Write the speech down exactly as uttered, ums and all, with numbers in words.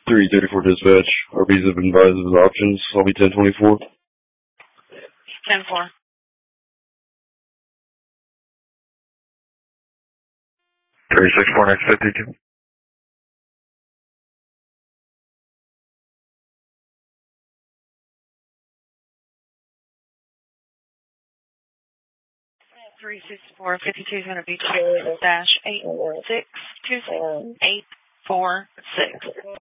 three thirty-four dispatch. R Bs have been advised of his options. I'll be ten twenty-four. ten four. three six four next fifty-two. three six four fifty-two is going to be two dash eight six two six eight four six.